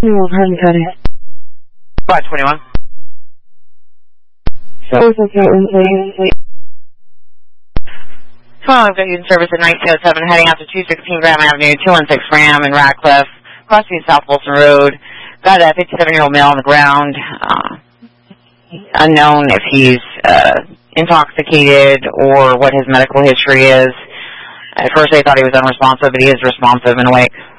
Honeycutt. 521. Well, I've got you in service at 1907, heading out to 216 Graham Avenue, 216 Graham in Ratcliffe, crossing South Wilson Road. Got a 57-year-old male on the ground. Unknown if he's intoxicated or what his medical history is. At first they thought he was unresponsive, but he is responsive and awake.